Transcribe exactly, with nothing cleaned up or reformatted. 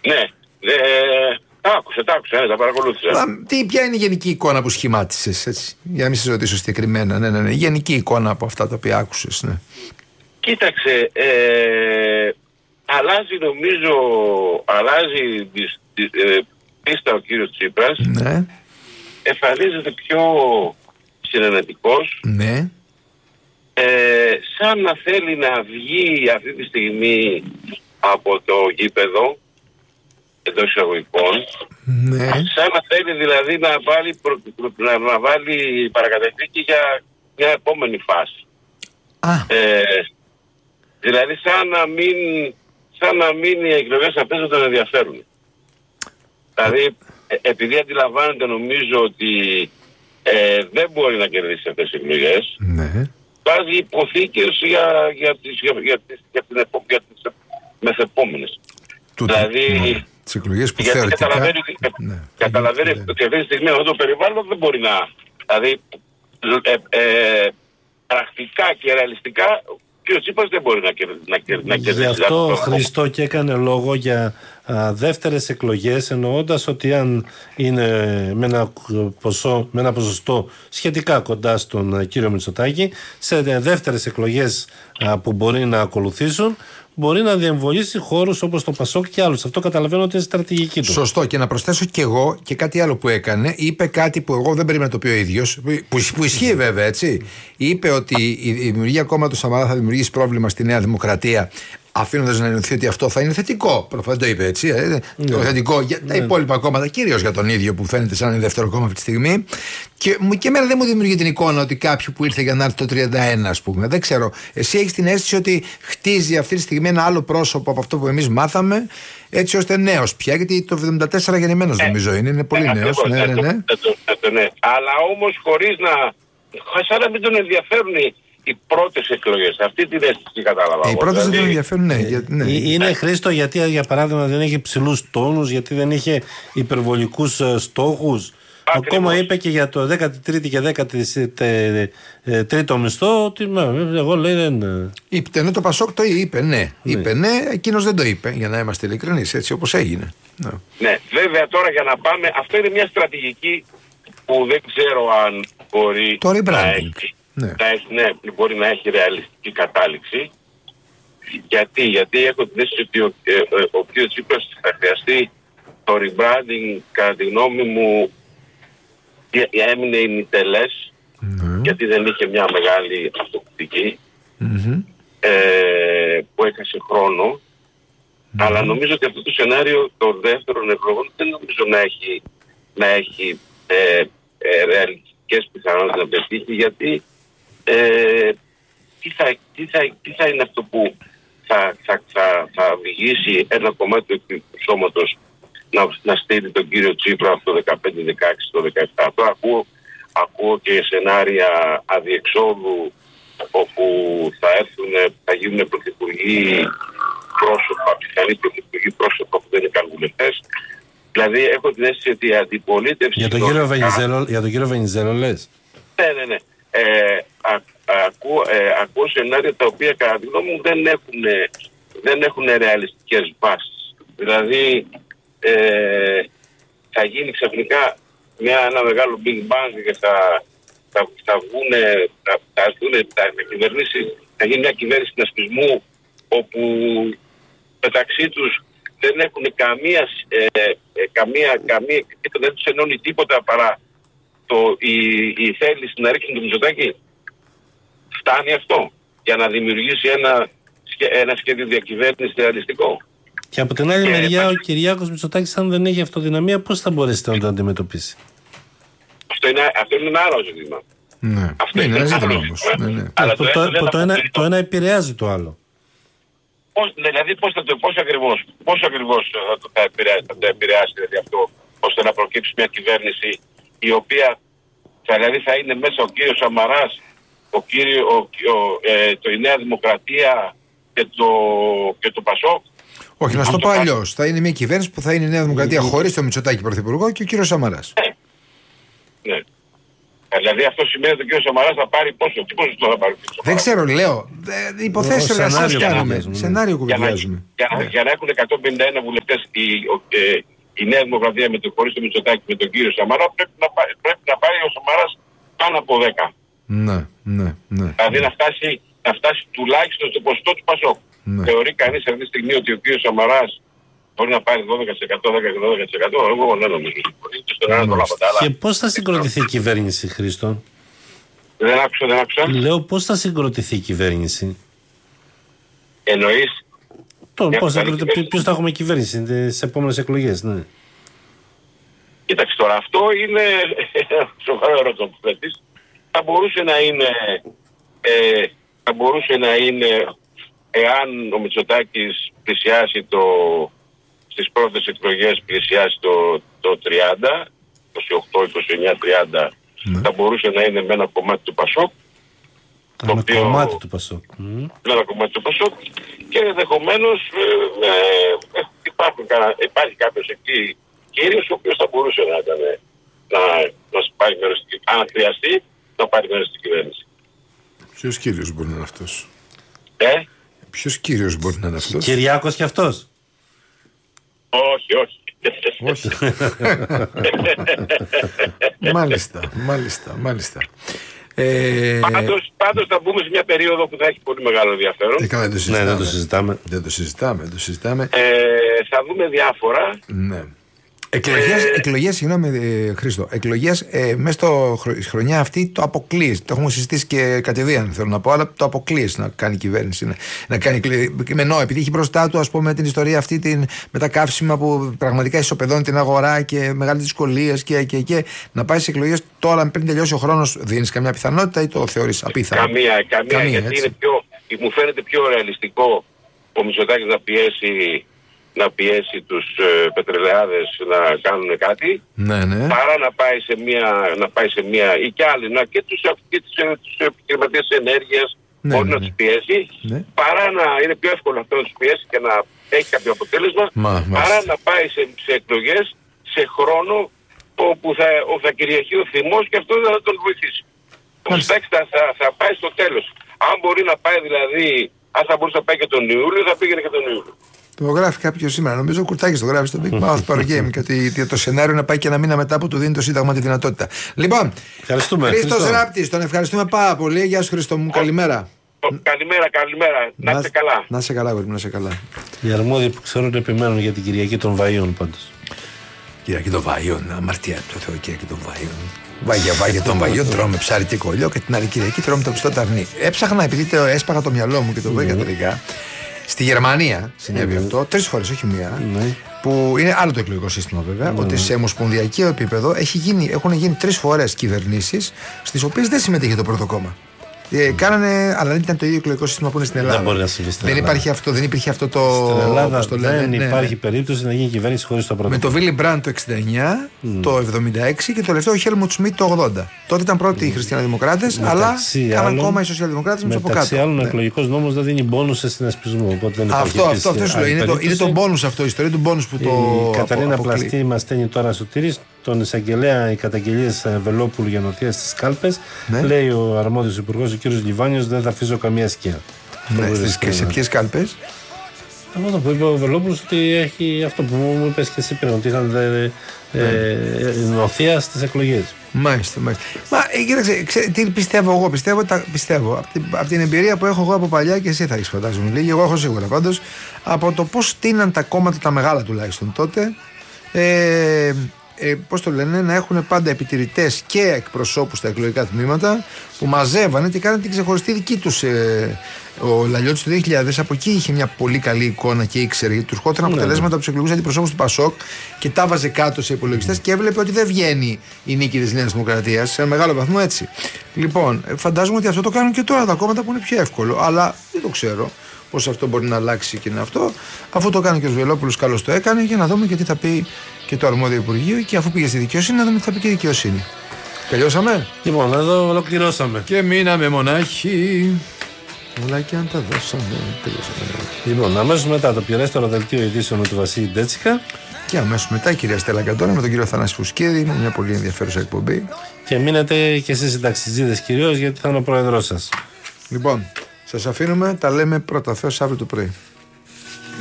Ναι, δε, τα άκουσα, τα άκουσα, ναι, τα παρακολούθησα. Τι, ποια είναι η γενική εικόνα που σχημάτισες, έτσι, για να μην σε ρωτήσω συγκεκριμένα, ναι, ναι, ναι, η γενική εικόνα από αυτά τα οποία άκουσες, ναι. Κοίταξε, ε, αλλάζει νομίζω, αλλάζει της, της, ε, πίστα ο κύριος Τσίπρας, ναι. εμφανίζεται πιο συνενετικός, ναι. ε, σαν να θέλει να βγει αυτή τη στιγμή από το γήπεδο, εντός εισαγωγικών, ναι. σαν να θέλει δηλαδή να βάλει, προ, να, να βάλει παρακαταθήκη για μια επόμενη φάση. Α. Ε, δηλαδή σαν να μην, σαν να μην οι εκλογές αυτές δεν τον ενδιαφέρουν. Δηλαδή ε, επειδή αντιλαμβάνεται νομίζω ότι ε, δεν μπορεί να κερδίσει αυτές τις εκλογές, ναι. βάζει υποθήκες για, για, τις, για, για, τις, για, την επο, για τις μεθεπόμενες. Δηλαδή, ναι. τις εκλογές που θεωρητικά... Καταλαβαίνει, ναι. καταλαβαίνει ναι. ότι αυτή τη στιγμή αυτό το περιβάλλον δεν μπορεί να... Δηλαδή, ε, ε, πρακτικά και ρεαλιστικά, ο κ. Τσίπρας δεν μπορεί να κερδίσει. Γι' αυτό, Χριστό, και έκανε λόγο για α, δεύτερες εκλογές, εννοώντας ότι αν είναι με ένα, ποσό, με ένα ποσοστό σχετικά κοντά στον α, κύριο Μητσοτάκη, σε δεύτερες εκλογές α, που μπορεί να ακολουθήσουν, μπορεί να διεμβολήσει χώρους όπως το Πασόκ και άλλους. Αυτό καταλαβαίνω ότι είναι στρατηγική του. Σωστό. Και να προσθέσω κι εγώ και κάτι άλλο που έκανε. Είπε κάτι που εγώ δεν περίμενα να το πει ο ίδιος, που, που ισχύει βέβαια, έτσι. Είπε ότι η δημιουργία κόμματος Σαμαρά θα δημιουργήσει πρόβλημα στη Νέα Δημοκρατία, αφήνοντας να εννοηθεί ότι αυτό θα είναι θετικό. Προφανώς το είπε έτσι. Ε, ναι. θετικό για τα ναι. υπόλοιπα κόμματα, κυρίως για τον ίδιο που φαίνεται σαν είναι δεύτερο κόμμα αυτή τη στιγμή. Και, και εμένα δεν μου δημιουργεί την εικόνα ότι κάποιο που ήρθε για να έρθει το τριάντα ένα, ας πούμε. Δεν ξέρω. Εσύ έχεις την αίσθηση ότι χτίζει αυτή τη στιγμή ένα άλλο πρόσωπο από αυτό που εμείς μάθαμε, έτσι ώστε νέος πια, γιατί το εβδομήντα τέσσερα γεννημένος ε, νομίζω είναι. Είναι πολύ ε, νέος. Ναι, ναι, ναι. Ναι. Αλλά όμως χωρίς να. σαν να μην τον ενδιαφέρουν οι πρώτες εκλογές. Αυτή την αίσθηση κατάλαβα. Οι πρώτες δεν τον ενδιαφέρουν, ναι. Για, ναι. Είναι ε, Χρήστο γιατί για παράδειγμα δεν είχε ψηλούς τόνους, γιατί δεν είχε υπερβολικούς uh, στόχους. Ακριβώς. Ακόμα είπε και για το δέκατη τρίτη και δέκατη τρίτο μισθό ότι ναι, εγώ λέει δεν. Είπε, ναι, το Πασόκ το είπε, ναι. ναι. Είπε ναι, εκείνος δεν το είπε, για να είμαστε ειλικρινείς, έτσι όπως έγινε. Ναι. ναι, βέβαια τώρα για να πάμε, αυτό είναι μια στρατηγική που δεν ξέρω αν μπορεί το να έχει. Ναι. Να έχει, ναι, μπορεί να έχει ρεαλιστική κατάληξη. Γιατί, γιατί έχω την αίσθηση ότι ο, ε, ο κ. Τσίπρας θα χρειαστεί το rebranding, κατά τη γνώμη μου, έμεινε ημιτελές, mm-hmm. γιατί δεν είχε μια μεγάλη αυτοκριτική mm-hmm. ε, που έχασε χρόνο. Mm-hmm. Αλλά νομίζω ότι αυτό το σενάριο των δεύτερων εκλογών δεν νομίζω να έχει, να έχει ε, ε, ρεαλιστικές πιθανότητες να πετύχει, γιατί Ε, τι, θα, τι, θα, τι θα είναι αυτό που θα, θα, θα, θα οδηγήσει ένα κομμάτι του εκλογικού σώματος να, να στείλει τον κύριο Τσίπρα από το δεκαπέντε δεκαέξι το δεκαεπτά. Αυτό ακούω, ακούω και σενάρια αδιεξόδου όπου θα έρθουν, θα γίνουν πρωθυπουργοί πρόσωπα, πιθανοί πρωθυπουργοί πρόσωπα που δεν είναι καν βουλευτές. Δηλαδή έχω την αίσθηση ότι η αντιπολίτευση... Για τον κύριο Βενιζέλο, για τον κύριο Βενιζέλο λες? Ναι, ναι, ναι. Ε, α, ακούω, ε, ακούω σενάρια τα οποία κατά τη γνώμη μου δεν έχουν, δεν έχουν ρεαλιστικές βάσεις. Δηλαδή ε, θα γίνει ξαφνικά μια, ένα μεγάλο big bang και θα, θα, θα βγουν, θα, θα, θα, θα, κυβερνήσει, θα γίνει μια κυβέρνηση συνασπισμού όπου μεταξύ τους δεν έχουν καμία, ε, ε, καμία, καμία δεν τους ενώνει τίποτα παρά το, η, η θέληση να ρίξουν το Μητσοτάκη. Φτάνει αυτό για να δημιουργήσει ένα, ένα σχέδιο διακυβέρνησης ρεαλιστικό. Και από την άλλη και μεριά, ο Κυριάκος Μητσοτάκης, αν δεν έχει αυτοδυναμία, πώς θα μπορέσετε να το αντιμετωπίσει? Αυτό είναι, αυτό είναι ένα άλλο ζήτημα. Ναι. Αυτό είναι ένα ζήτημα όμως. Ναι, ναι. Αλλά το, το, το, το, ένα, το ένα επηρεάζει το άλλο. Πώς, δηλαδή πώς, θα το, πώς ακριβώς, πώς ακριβώς θα το, θα επηρεάσει, θα το επηρεάσει δηλαδή αυτό, ώστε να προκύψει μια κυβέρνηση η οποία θα, δηλαδή θα είναι μέσα ο κύριος Σαμαράς, ο κύριο, ο, ο, ε, το, η Νέα Δημοκρατία και το, και το Πασόκ. Όχι, να σου το πω αλλιώς. Θα είναι μια κυβέρνηση που θα είναι η Νέα Δημοκρατία χωρίς το Μητσοτάκη πρωθυπουργό και ο κύριος Σαμαράς. Ναι. ναι. Δηλαδή αυτό σημαίνει ότι ο κ. Σαμαράς θα πάρει πόσο, τι ποσοστό θα πάρει. Δεν ξέρω, λέω. Υποθέσεις εργασίας κάνουμε. Σενάριο κουβεντιάζουμε. Για, για, για να έχουν εκατόν πενήντα ένα βουλευτές η, ε, η Νέα Δημοκρατία με το, χωρίς το Μητσοτάκη με τον κύριο Σαμαρά, πρέπει να, πάρει, πρέπει να πάρει ο Σαμαράς πάνω από δέκα. Ναι, ναι, ναι. Δηλαδή να φτάσει, να φτάσει τουλάχιστον στο ποσοστό του Πασόκ. Ναι. Θεωρεί κανείς αυτή τη στιγμή ότι ο κ. Σαμαράς μπορεί να πάρει δώδεκα τοις εκατό, δέκα τοις εκατό, εγώ δεν νομίζω. Και πώς θα συγκροτηθεί η κυβέρνηση, Χρήστο? Δεν άκουσα, δεν άκουσα. Λέω πώς θα συγκροτηθεί η κυβέρνηση. Εννοείς. Πώς θα συγκροτηθεί, ποιος θα έχουμε κυβέρνηση στις επόμενες εκλογές, ναι. Κοίταξε τώρα, αυτό είναι σοβαρό ερώτημα που θέτεις. Θα μπορούσε να είναι, ε, θα μπορούσε να είναι, εάν ο Μητσοτάκης πλησιάσει το, στις πρώτες εκλογές πλησιάσει το, το τριάντα, είκοσι οκτώ, είκοσι εννιά, τριάντα, ναι. Θα μπορούσε να είναι με ένα κομμάτι του Πασόκ. Με ένα κομμάτι του Πασόκ. Με ένα κομμάτι του Πασόκ και ενδεχομένως ε, ε, υπάρχουν, υπάρχει κάποιος εκεί κύριος ο οποίος θα μπορούσε να, ήταν, να, να πάρει μέρος στην κυβέρνηση. Αν χρειαστεί, να πάρει μέρος στην κυβέρνηση. Ποιος κύριος μπορεί να είναι αυτός? Ε? Ποιος κύριος μπορεί να είναι αυτός? Κυριάκος κι αυτός? Όχι, όχι. Όχι. Μάλιστα, μάλιστα, μάλιστα. Ε... Πάντως, πάντως θα μπούμε σε μια περίοδο που θα έχει πολύ μεγάλο ενδιαφέρον. Ε, καλά, δεν το συζητάμε. Ναι, δεν το συζητάμε. Δεν το συζητάμε, το συζητάμε. Ε, θα δούμε διάφορα. Ναι. Εκλογές, ε... εκλογές, συγγνώμη ε, Χρήστο, εκλογές ε, μέσα στο χρονιά αυτή το αποκλείς. Το έχουμε συζητήσει και κατηδίαν, θέλω να πω, αλλά το αποκλείς να κάνει κυβέρνηση. Να, να κάνει, ενώ επειδή έχει μπροστά του, ας πούμε, την ιστορία αυτή την, με τα καύσιμα που πραγματικά ισοπεδώνει την αγορά και μεγάλες δυσκολίες και, και, και να πάει σε εκλογές τώρα πριν τελειώσει ο χρόνος, δίνεις καμιά πιθανότητα ή το θεωρείς απίθανο? Καμία, καμία, καμία γιατί είναι πιο, μου φαίνεται πιο ρεαλιστικό ο Μητσοτάκης να πιέσει. να πιέσει τους ε, πετρελαιάδες να κάνουν κάτι, ναι, ναι. παρά να πάει σε μια, να πάει σε μια ή κι άλλοι, να, και τους, και τους, ε, τους επιχειρηματίες ενέργειας, ναι, μπορεί ναι, να τους πιέσει, ναι. Παρά να είναι πιο εύκολο αυτό να τους πιέσει και να έχει κάποιο αποτέλεσμα, Μα, παρά να πάει σε, σε εκλογές, σε χρόνο όπου θα, όπου θα κυριαρχεί ο θυμός και αυτό δεν θα τον βοηθήσει. Θα, θα, θα πάει στο τέλος. Αν μπορεί να πάει δηλαδή, αν θα μπορούσε να πάει και τον Ιούλιο, θα πήγαινε και τον Ιούλιο. Το γράφει κάποιο σήμερα. Νομίζω ο Κουρτάκης το γράφει στο Big Mouth Power Game και ότι το σενάριο να πάει και ένα μήνα μετά που του δίνει το Σύνταγμα τη δυνατότητα. Λοιπόν, Χρήστος Ράπτης, τον ευχαριστούμε πάρα πολύ. Γεια σου, Χρήστο μου, καλημέρα. Καλημέρα, καλημέρα. Να είστε καλά. Να είστε καλά, γόρι μου, να είστε καλά. Οι αρμόδιοι που ξέρουν επιμένουν για την Κυριακή των Βαΐων πάντως. Κυριακή των Βαΐων, αμαρτία του Θεού, Κυριακή των Βαΐων. Βάγια, βάγια των Βαΐων, τρώμε ψάρι και κολλιό και την άλλη Κυριακή τρώμε το πιστό ταρνί. Έψαχνα επειδή το έσπαγα το μυαλό μου και το βρήκα τελικά. Στη Γερμανία συνέβη mm-hmm. αυτό, τρεις φορές, όχι μία. Mm-hmm. Που είναι άλλο το εκλογικό σύστημα βέβαια. Mm-hmm. Ότι σε ομοσπονδιακό επίπεδο έχει γίνει, έχουν γίνει τρεις φορές κυβερνήσεις στις οποίες δεν συμμετείχε το πρώτο κόμμα. Ε, κάνανε, αλλά δεν ήταν το ίδιο εκλογικό σύστημα που είναι στην Ελλάδα. Δεν μπορεί να συμβεί στην δεν Ελλάδα. Υπάρχει αυτό, δεν υπήρχε αυτό το. Στην Ελλάδα το δεν ναι, υπάρχει ναι. περίπτωση να γίνει κυβέρνηση χωρίς το πρώτο. Με το Βίλι Μπραντ το εξήντα εννιά, mm. το εβδομήντα έξι και το τελευταίο Χέλμουτ Σμιτ το ογδόντα. Τότε ήταν πρώτοι mm. οι χριστιανοδημοκράτες, αλλά κάναν κόμμα οι σοσιαλδημοκράτες με του από κάτω. Μεταξύ άλλων, ο εκλογικός νόμος δεν δίνει μπόνους σε συνασπισμό. Οπότε δεν υπάρχει αυτό αυτό, αυτό σου λέω. Είναι το, είναι το μπόνους αυτό, η ιστορία του μπόνους που το. Η Καταρίνα Πλαστή μας στέλνει τώρα Σωτήρης. Τον εισαγγελέα, οι καταγγελίες Βελόπουλου για νοθεία στις κάλπες, ναι. Λέει ο αρμόδιος υπουργός, ο κ. Λιβάνιος, δεν θα αφήσω καμία σκιά. Ναι, στις, και σε ποιες κάλπες? Αυτό που είπε ο Βελόπουλος, ότι έχει αυτό που μου είπες και εσύ πριν, ότι είχαν δε, ναι. ε, νοθεία στις εκλογές. Μάλιστα, μάλιστα. Μα ε, κοίταξε, ξέ, τι πιστεύω εγώ, πιστεύω, τα, πιστεύω από την, από την εμπειρία που έχω εγώ από παλιά και εσύ θα έχεις φαντάζομαι λίγη, εγώ έχω σίγουρα πάντως, από το πώς στείναν τα κόμματα τα μεγάλα τουλάχιστον τότε. Ε, Ε, πώς το λένε, να έχουν πάντα επιτηρητές και εκπροσώπους στα εκλογικά τμήματα που μαζεύανε και κάνανε την ξεχωριστή δική τους. Ε, ο Λαλιώτης του δύο χιλιάδες από εκεί είχε μια πολύ καλή εικόνα και ήξερε, γιατί του ερχόταν αποτελέσματα από τους εκλογικούς αντιπροσώπους του Πασόκ και τα βάζε κάτω σε υπολογιστές και έβλεπε ότι δεν βγαίνει η νίκη της Νέας Δημοκρατίας σε ένα μεγάλο βαθμό έτσι. Λοιπόν, φαντάζομαι ότι αυτό το κάνουν και τώρα τα κόμματα που είναι πιο εύκολο, αλλά δεν το ξέρω πώς αυτό μπορεί να αλλάξει και είναι αυτό. Αφού το κάνει και ο Βελόπουλος, καλώς το έκανε, για να δούμε και τι θα πει και το αρμόδιο Υπουργείο. Και αφού πήγε στη δικαιοσύνη, να δούμε τι θα πει και η δικαιοσύνη. Τελειώσαμε. Λοιπόν, εδώ ολοκληρώσαμε. Και μείναμε μονάχοι. Όλα και αν τα δώσαμε. Τελειώσαμε. Λοιπόν, αμέσως μετά το πληρέστερο δελτίο ειδήσεων του Βασίλη Ντέτσικα. Και αμέσως μετά η κυρία Στέλλα Καντώνα με τον κύριο Θανάση Φουσκίδη. Είναι μια πολύ ενδιαφέρουσα εκπομπή. Και μείνετε και εσείς συνταξιτζίδες κυρίως, γιατί θα είναι ο πρόεδρός σας. Λοιπόν, σας αφήνουμε. Τα λέμε πρώτα Θεός αύριο το πρωί.